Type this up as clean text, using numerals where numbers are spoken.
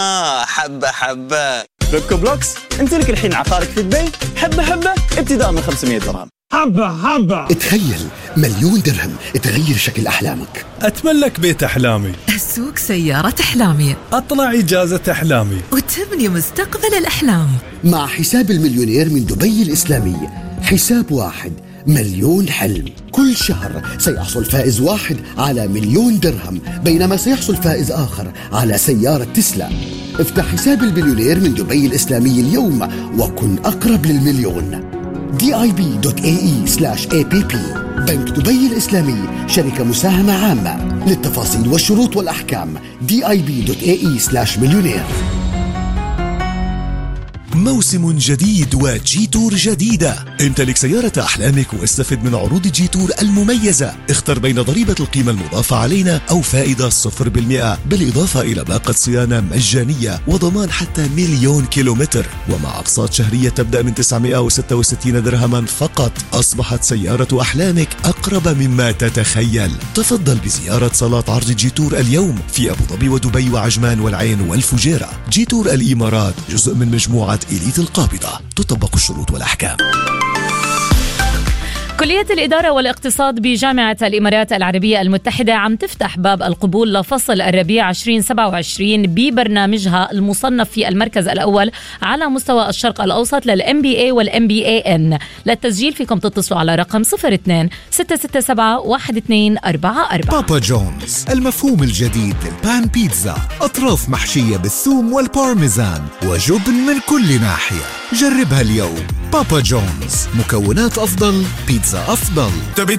حبة حبة. روكو بلوكس امتلك الحين عقارك في دبي حبة حبة ابتداء من 500 درهم. حبة حبة. تخيل 1,000,000 درهم تغير شكل أحلامك. أتملك بيت أحلامي، أسوق سيارة أحلامي، أطلع إجازة أحلامي، وتبني مستقبل الأحلام. مع حساب المليونير من دبي الإسلامي، حساب واحد 1,000,000 حلم. كل شهر سيحصل فائز واحد على 1,000,000 درهم، بينما سيحصل فائز آخر على سيارة تسلا. افتح حساب المليونير من دبي الإسلامي اليوم وكن أقرب للمليون. dib.ae/app. بنك دبي الإسلامي شركة مساهمة عامة. للتفاصيل والشروط والأحكام dib.ae/مليونير. موسم جديد وجي تور جديدة. امتلك سيارة أحلامك واستفد من عروض جي تور المميزة. اختر بين ضريبة القيمة المضافة علينا أو فائدة 0%، بالإضافة إلى باقة صيانة مجانية وضمان حتى 1,000,000 كيلومتر، ومع أقساط شهرية تبدأ من 966 درهما فقط. أصبحت سيارة أحلامك أقرب مما تتخيل. تفضل بزيارة صالات عرض جي تور اليوم في أبو ظبي ودبي وعجمان والعين والفجيرة. جي تور الإمارات جزء من مجموعة إليت القابضة. تطبق الشروط والأحكام. كلية الإدارة والاقتصاد بجامعة الإمارات العربية المتحدة عم تفتح باب القبول لفصل الربيع 2027 ببرنامجها المصنف في المركز الأول على مستوى الشرق الأوسط للMBA والMBAN. للتسجيل فيكم تتصلوا على رقم 02-667-1244. بابا جونز، المفهوم الجديد للبان بيتزا، أطراف محشية بالثوم والبارميزان وجبن من كل ناحية. جربها اليوم. بابا جونز، مكونات أفضل، بيتزا أفضل. تبي